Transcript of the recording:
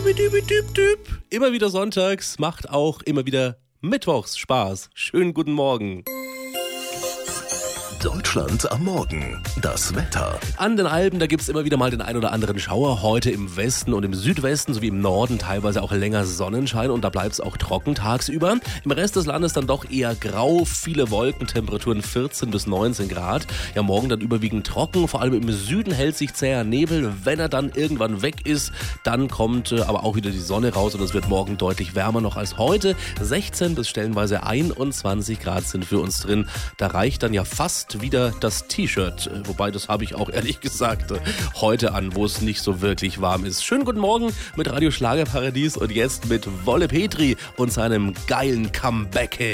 Immer wieder sonntags, macht auch immer wieder mittwochs Spaß. Schönen guten Morgen. Deutschland am Morgen. Das Wetter. An den Alpen, da gibt's immer wieder mal den ein oder anderen Schauer. Heute im Westen und im Südwesten sowie im Norden teilweise auch länger Sonnenschein und da bleibt's auch trocken tagsüber. Im Rest des Landes dann doch eher grau, viele Wolken, Temperaturen 14 bis 19 Grad. Ja, morgen dann überwiegend trocken, vor allem im Süden hält sich zäher Nebel. Wenn er dann irgendwann weg ist, dann kommt aber auch wieder die Sonne raus und es wird morgen deutlich wärmer noch als heute. 16 bis stellenweise 21 Grad sind für uns drin. Da reicht dann ja fast wieder das T-Shirt, wobei das habe ich auch ehrlich gesagt heute an, wo es nicht so wirklich warm ist. Schönen guten Morgen mit Radio Schlagerparadies und jetzt mit Wolle Petri und seinem geilen Comeback.